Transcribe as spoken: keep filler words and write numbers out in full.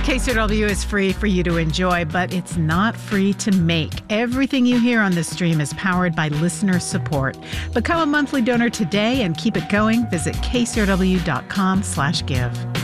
K C R W is free for you to enjoy, but it's not free to make. Everything you hear on this stream is powered by listener support. Become a monthly donor today and keep it going. Visit K C R W dot com slash give.